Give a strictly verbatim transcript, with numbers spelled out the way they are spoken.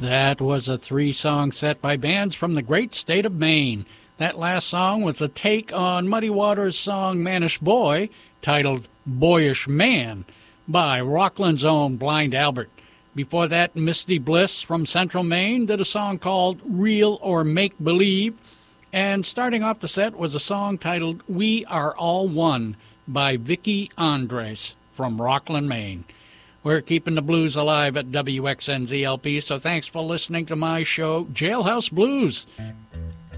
That was a three-song set by bands from the great state of Maine. That last song was a take on Muddy Waters' song Mannish Boy, titled Boyish Man, by Rockland's own Blind Albert. Before that, Misty Bliss from Central Maine did a song called Real or Make Believe. And starting off the set was a song titled We Are All One by Vicky Andres from Rockland, Maine. We're keeping the blues alive at W X N Z L P, so thanks for listening to my show, Jailhouse Blues.